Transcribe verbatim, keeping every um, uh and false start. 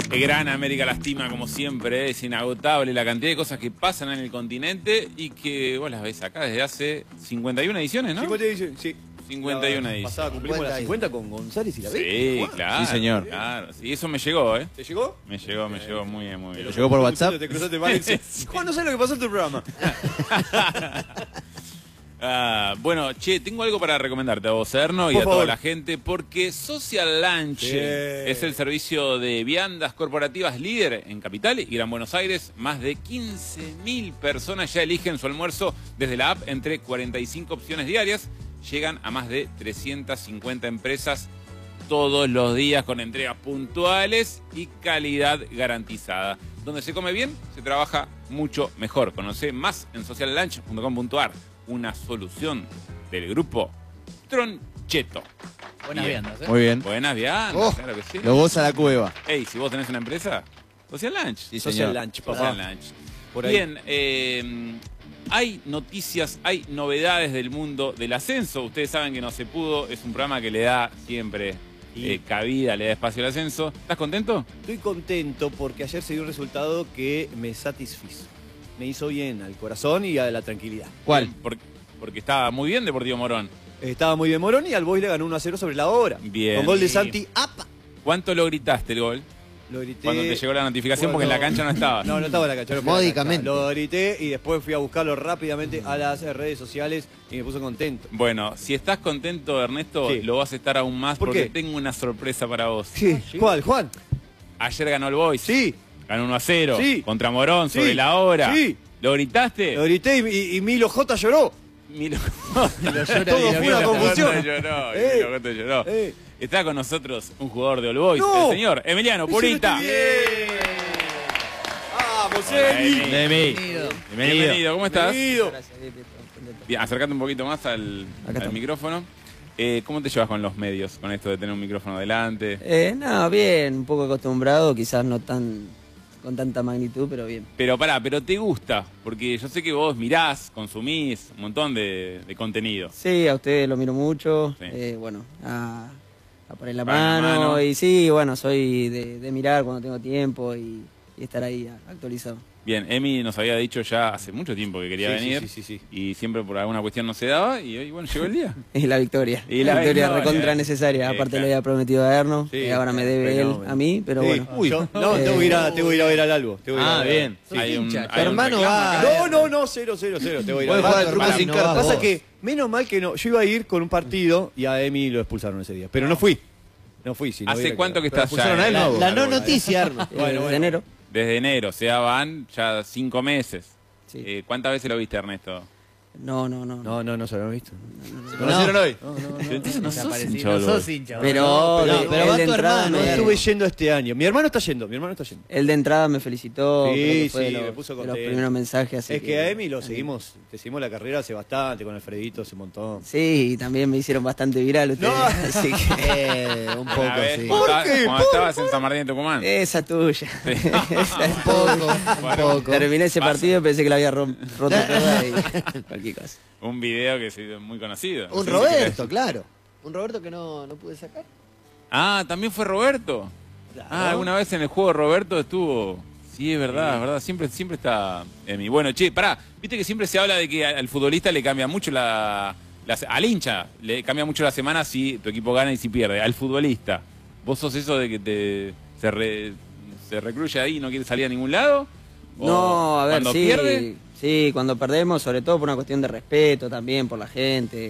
Qué gran América Lastima, como siempre, es inagotable la cantidad de cosas que pasan en el continente y que vos las ves acá desde hace cincuenta y una ediciones, ¿no? cincuenta ediciones, sí. cincuenta y una ediciones. Pasada cumplimos las cincuenta con González y la Bestia. Sí, Juan. claro. Sí, señor. Claro, sí, eso me llegó, ¿eh? ¿Te llegó? Me llegó, me llegó muy bien, muy bien. ¿Te llegó por WhatsApp? Te cruzaste mal. Juan, no sé lo que pasó en tu programa. Ah, bueno, che, tengo algo para recomendarte a vos, Erno, y Por a toda favor. la gente, porque Social Lunch Sí. es el servicio de viandas corporativas líder en Capital y Gran Buenos Aires. Más de quince mil personas ya eligen su almuerzo desde la app entre cuarenta y cinco opciones diarias. Llegan a más de trescientas cincuenta empresas todos los días con entregas puntuales y calidad garantizada. Donde se come bien, se trabaja mucho mejor. Conoce más en social lunch punto com punto ar. Una solución del grupo Troncheto. Buenas Bien. viandas, ¿eh? Muy bien. Buenas viandas, Oh, claro que sí. Lo goza la cueva. Ey, si vos tenés una empresa, Social Lunch. Sí, Social señor. Lunch, papá. Social Lunch. Por ahí. Bien, eh, hay noticias, hay novedades del mundo del ascenso. Ustedes saben que No Se Pudo es un programa que le da siempre Sí. eh, cabida, le da espacio al ascenso. ¿Estás contento? Estoy contento porque ayer se dio un resultado que me satisfizo. Me hizo bien al corazón y a la tranquilidad. ¿Cuál? Bien, Porque, porque estaba muy bien Deportivo Morón. Estaba muy bien Morón y al Boys le ganó uno a cero sobre la hora. Bien. Con gol de Sí. Santi. ¡Apa! ¿Cuánto lo gritaste el gol? Lo grité. Cuando te llegó la notificación, porque en la Cuando- cancha no estabas. No, no estaba en la cancha. no fui a la Módicamente. cancha. Lo grité y después fui a buscarlo rápidamente a las redes sociales y me puso contento. Bueno, si estás contento, Ernesto, Sí. lo vas a estar aún más ¿Por porque qué? tengo una sorpresa para vos. Sí. ¿Cuál, Juan? Ayer ganó el Boys. Sí. Ganó uno a cero. Sí. Contra Morón, Sí. sobre la hora. Sí. ¿Lo gritaste? Lo grité y, y- y Milo J lloró. Milo... Todo fue una confusión. lloró, Eh. Milo Coto lloró. Eh. Está con nosotros un jugador de All Boys, No. el señor Emiliano Purita. ¡Bien! ¡Vamos, Hola, Emi! Emi. De mí. Bienvenido. Bienvenido, ¿cómo estás? Bienvenido. Gracias, bien, bien, contento. Bien, acércate un poquito más al, Acá al estamos. micrófono. Eh, ¿Cómo te llevas con los medios, con esto de tener un micrófono delante? Eh, no, bien, un poco acostumbrado, quizás no tan con tanta magnitud, pero bien. Pero pará, pero te gusta, porque yo sé que vos mirás, consumís un montón de, de contenido. Sí, a ustedes lo miro mucho, Sí. eh, bueno, a, a poner la Poner la mano, mano. y sí, bueno, soy de, de mirar cuando tengo tiempo y, y estar ahí a- actualizado. Bien, Emi nos había dicho ya hace mucho tiempo que quería Sí, sí, venir sí, sí, sí. y siempre por alguna cuestión no se daba y hoy, bueno, llegó el día. Y la victoria, Y la, la victoria victoria. recontra necesaria, Sí, aparte claro. le había prometido a Erno, Sí, y ahora me debe él fenómeno. a mí, pero Sí. bueno. Uy, yo, no, Eh, tengo que, ir a, tengo que ir a ver al Albo. tengo que ir a Ah, ver. bien. Sí. Hay un, hincha. hay Tu un hermano reclamo va- acá. No, no, no, cero, cero, cero. Tengo que ir a Puedes ver. jugar tu truco hermano sin no cartas. Pasa vos. que, menos mal que no. Yo iba a ir con un partido y a Emi lo expulsaron ese día. Pero no fui. No fui. Si no ¿Hace hubiera cuánto que quedado. estás Pero expulsaron ya, a él, eh? no, La no bueno, noticia, Arno. Eh, Bueno, de bueno. enero. Desde enero, o sea, van ya cinco meses. Sí. Eh, ¿Cuántas veces lo viste, Ernesto? No, no, no. No, no, no se lo habían visto. ¿Se conocieron hoy? Pero entonces no sos Desaparecí, hincha no del sos Boys. hincha. Pero, No, pero- él pero va de tu entrada hermano, No me- estuve yendo este año. Mi hermano está yendo, mi hermano está yendo. Él de entrada me felicitó, Sí, creo que fue sí, de me los, puso de los contento. primeros mensajes. Así Es que a Emi lo seguimos, te seguimos la carrera hace bastante, con Alfredito hace un montón. Sí, y también me hicieron bastante viral ustedes. No. Así que Eh, un poco, Una vez, sí. Cuando, ¿Por estabas- qué? cuando estabas en San Martín de Tucumán. esa tuya. Un poco, un poco. Terminé ese pasa. partido y pensé que la había rom- roto toda y cualquier cosa. Un video que se hizo muy conocido. No Un sé si Roberto, querés- claro. Un Roberto que no, no pude sacar. Ah, también fue Roberto. Ah, alguna vez en el juego Roberto estuvo. Sí, es verdad, es verdad. Siempre, siempre está Emi. Bueno, che, pará. Viste que siempre se habla de que al futbolista le cambia mucho la, la- al hincha le cambia mucho la semana si tu equipo gana y si pierde. Al futbolista, ¿vos sos eso de que te se, re- se recluye ahí y no quiere salir a ningún lado? ¿O No, a ver, cuando sí. pierde? Sí, cuando perdemos, sobre todo por una cuestión de respeto también por la gente.